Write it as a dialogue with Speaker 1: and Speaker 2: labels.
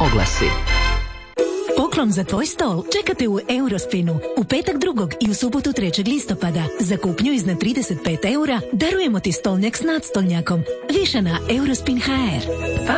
Speaker 1: oglasi.
Speaker 2: Poklon za tvoj stol čekate u Eurospinu. U petak 2. i u subotu 3. listopada. Za kupnju iznad 35 eura darujemo ti stolnjak s nadstolnjakom. Više na Eurospin.hr.